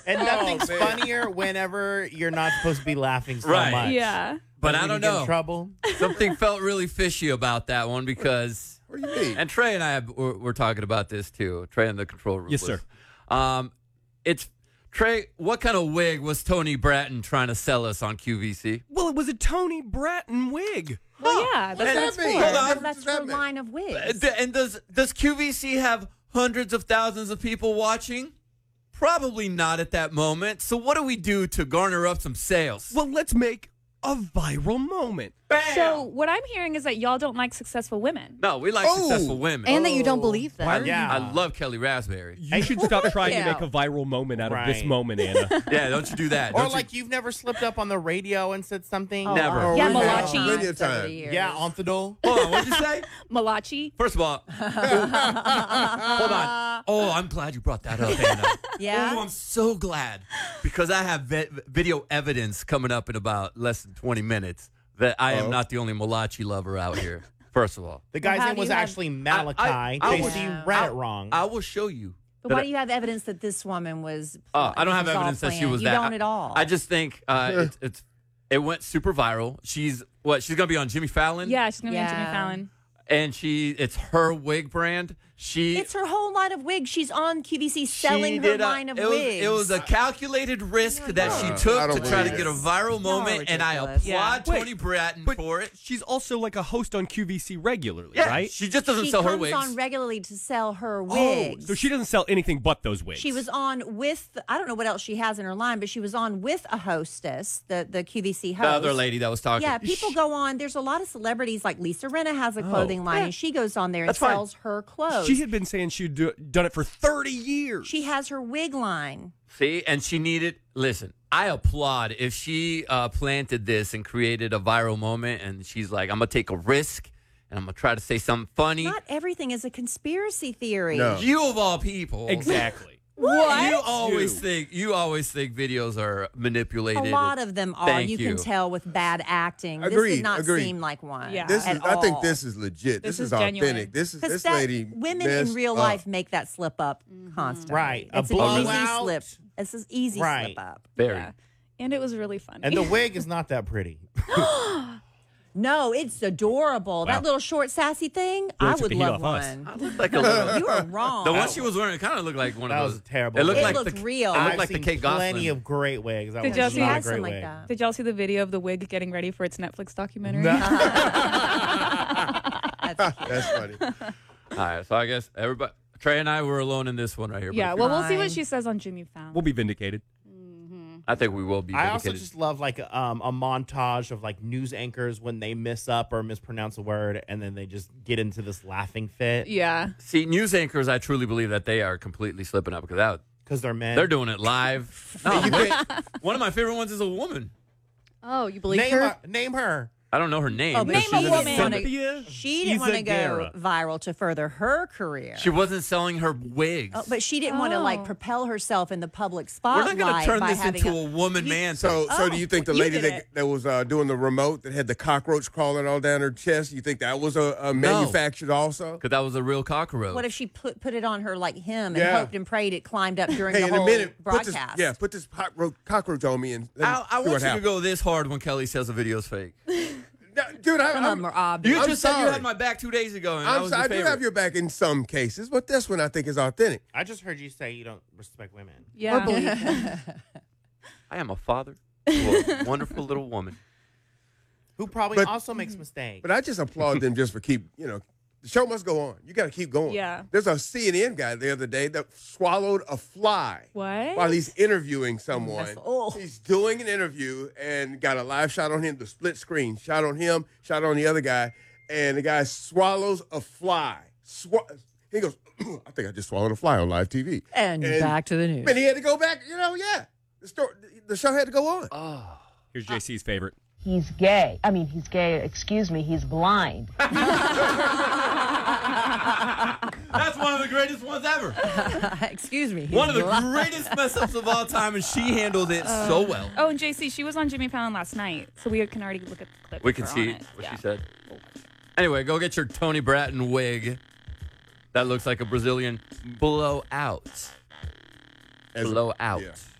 And nothing's man. funnier whenever you're not supposed to be laughing so Right. much. Yeah. But When I you don't get in know. trouble. Something felt really fishy about that one because, What do you mean? and Trey and I were talking about this too. Trey in the control room. Yes, sir. It's Trey. What kind of wig was Tony Bratton trying to sell us on QVC? Well, it was a Tony Bratton wig. Well, yeah. That's What what does it's that mean? for. Hold on. What That's does her that mean? line of wigs. And does QVC have hundreds of thousands of people watching? Probably not at that moment. So what do we do to garner up some sales? Well, let's make a viral moment. Bam! So what I'm hearing is that y'all don't like successful women. No, we like Oh. successful women. And that you don't believe them. Why are Yeah. I love Kelly Raspberry. You should stop trying to Yeah. make a viral moment out of this Right. moment, Anna. Yeah, don't you do that. Or Don't you- like you've never slipped up on the radio and said something. Oh, Never. oh, Yeah, we have Malachi. plenty of Over the time. years. Yeah, on the door. Hold on, what'd you say? Malachi. First of all, hold on. Oh, I'm glad you brought that up, Anna. Yeah? Oh, I'm so glad because I have video evidence coming up in about less than 20 minutes that I am not the only Malachi lover out here. First of all, The guy's Well, how name do was you have- actually Malachi. I JC was- read it wrong. I will show you. But that why do you have evidence that this woman was? I don't have was all evidence that she planned? was you that. don't at all. I just think it went super viral. She's gonna be on Jimmy Fallon. Yeah, she's gonna be on Jimmy Yeah. Fallon. And it's her wig brand. It's her whole line of wigs. She's on QVC selling her line of wigs. It was a calculated risk that she I took don't to try to believe get a it. viral moment, and I ridiculous. applaud Yeah. Tony Bratton But for it. she's also like a host on QVC regularly, Yeah, right? she just doesn't She sell her comes wigs. on regularly to sell her Oh, wigs. so she doesn't sell anything but those wigs. She was on with, I don't know what else she has in her line, but she was on with a hostess, the QVC host. The other lady that was talking. Yeah, people go on. There's a lot of celebrities like Lisa Rinna has a clothing line, and she goes on there and That's fine. sells her clothes. She had been saying she'd done it for 30 years. She has her wig line. See, and she needed. Listen, I applaud if she planted this and created a viral moment, and she's like, "I'm gonna take a risk, and I'm gonna try to say something funny." Not everything is a conspiracy theory. No. You of all people, Exactly. What? You always think videos are manipulated. A lot of them are. Thank You you. can tell with bad acting. This Agreed, did not agreed. seem like one. Yeah. This is. at I think all. this is legit. This This is is genuine. authentic. This Because lady. women in messed real up. life make that slip up constantly. Right. A It's an easy blowout. slip. It's an easy Right. slip up. Very. Yeah. And it was really funny. And the wig is not that pretty. No, it's adorable. That little short sassy thing, Really I took would the heat love off us. one. I look like a little. You are wrong. The one she was wearing kind of looked like one That of was those. terrible. It looked It like looked the, real. It looked I've like the seen Kate plenty Gosselin. of great wigs. That Did was y'all not see- a has great some like wig. that. Did y'all see the video of the wig getting ready for its Netflix documentary? No. That's funny. All right, so I guess everybody, Trey and I were alone in this one right here. but Yeah, if well, you- we'll see what Fine. she says on Jimmy Fallon. We'll be vindicated. I think we will be. I also vindicated. just love like a montage of like news anchors when they miss up or mispronounce a word, and then they just get into this laughing fit Yeah. See, news anchors, I truly believe that they are completely slipping up because because they're men. they're doing it live. No, wait, one of my favorite ones is a woman. Oh, you believe name her? her. Name her. I don't know her name. Oh, but Name she a didn't woman. wanna- Cynthia She didn't want to go Izagara. viral to further her career. She wasn't selling her wigs. Oh, but she didn't want to like Oh. propel herself in the public We're spotlight. not going to turn by this having into a woman-man. So do you think the you lady did that, it. that was doing the remote that had the cockroach crawling all down her chest? You think that was a manufactured also? Because that was a real cockroach. What if she put it on her like him and Yeah. hoped and prayed it climbed up during Hey, the in a whole minute, put broadcast? this, put this cockroach on me and let me I see want what you to happens. go this hard when Kelly says a video's fake. No, dude, Some of them are obvious. You I'm just said you sorry. had my back 2 days ago, and I I'm was sorry, I your do favorite. have your back in some cases, but this one I think is authentic. I just heard you say you don't respect women. Yeah. I am a father to a wonderful little woman. Who probably But- also makes mistakes. But I just applaud them just for the show must go on. You got to keep going. Yeah. There's a CNN guy the other day that swallowed a fly What? while he's interviewing someone. oh. He's doing an interview and got a live shot on him, the split screen, shot on him, shot on the other guy, and the guy swallows a fly. He goes, I think I just swallowed a fly on live TV. And back to the news. And he had to go back, the show had to go on. Here's JC's favorite. He's gay. I mean, he's gay. Excuse me. He's blind. That's one of the greatest ones ever. Excuse me. One of the he's blind. greatest mess ups of all time, and she handled it so well. Oh, and JC, she was on Jimmy Fallon last night, so we can already look at the clip. We of can her see on it. what Yeah. she said. Anyway, go get your Tony Bratton wig. That looks like a Brazilian blowout. As a- Blowout. yeah.